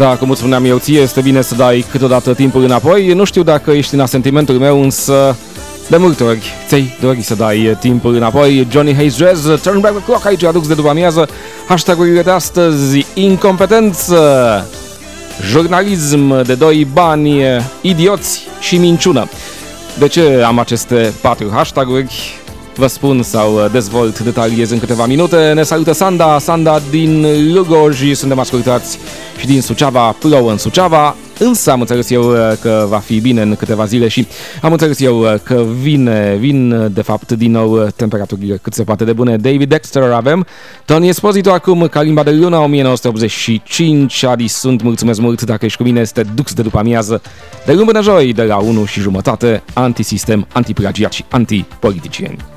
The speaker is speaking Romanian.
Da, cum îți spuneam eu, ție este bine să dai câteodată timpul înapoi. Nu știu dacă ești în asentimentul meu, însă de multe ori ți-ai dori să dai timpul înapoi. Johnny Hayes Jazz, Turn Back the Clock, aici adux de după amiază. Hashtag-urile de astăzi: incompetență, jurnalism de doi bani, idioți și minciună. De ce am aceste 4 hashtag-uri? Vă spun sau dezvolt, detaliez în câteva minute. Ne salută Sanda din Lugoj, suntem ascultați și din Suceava, plouă în Suceava, însă am înțeles eu că va fi bine în câteva zile și am înțeles eu că vin de fapt din nou temperaturile cât se poate de bune. David Dexter avem, Tony Esposito acum, Kalimba de Luna 1985, Adi sunt, mulțumesc mult dacă ești cu mine, este Dux de după amiază, de luni până joi, de la 1:30, antisistem, antiplagiat și antipoliticieni.